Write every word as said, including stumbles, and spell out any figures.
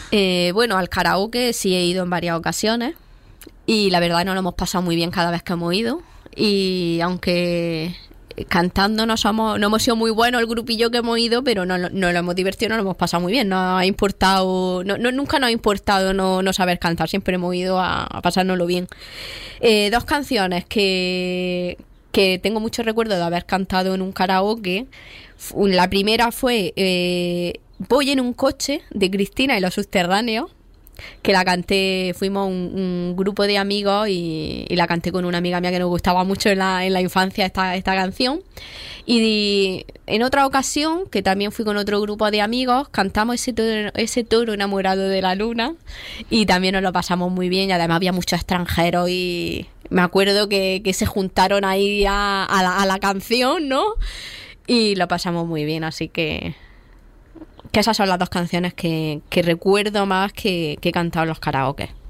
Eh, bueno, al karaoke sí he ido en varias ocasiones y la verdad nos lo hemos pasado muy bien cada vez que hemos ido. Y aunque cantando no somos, no hemos sido muy buenos el grupillo que hemos ido, pero no, no lo hemos divertido, nos lo hemos pasado muy bien. Nos ha importado, no, no, nunca nos ha importado no, no saber cantar, siempre hemos ido a, a pasárnoslo bien. Eh, dos canciones que, que tengo mucho recuerdo de haber cantado en un karaoke. La primera fue eh, Voy en un coche, de Cristina y los Subterráneos, que la canté, fuimos un, un grupo de amigos y, y la canté con una amiga mía que nos gustaba mucho en la, en la infancia esta, esta canción. Y en otra ocasión, que también fui con otro grupo de amigos, cantamos ese toro, ese toro enamorado de la luna y también nos lo pasamos muy bien y además había muchos extranjeros y me acuerdo que, que se juntaron ahí a, a, la, a la canción, ¿no? Y lo pasamos muy bien, así que... que esas son las dos canciones que, que recuerdo más que, que he cantado en los karaoke.